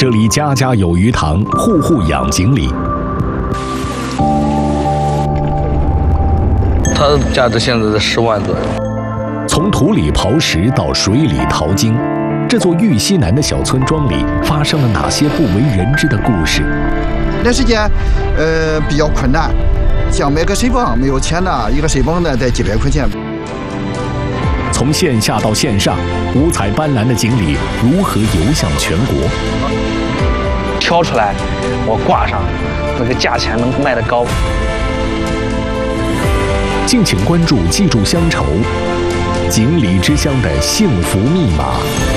这里家家有鱼塘，户户养锦鲤。 它的价值现在在10万左右。 从土里刨食到水里淘金，这座玉溪南的小村庄里发生了哪些不为人知的故事？ 那时间，比较困难，想买个水泵没有钱呢，一个水泵呢得几百块钱。 从线下到线上，五彩斑斓的锦鲤如何游向全国？ 挑出来，我挂上，那个价钱能卖得高。 敬请关注《记住乡愁》，锦鲤之乡的幸福密码。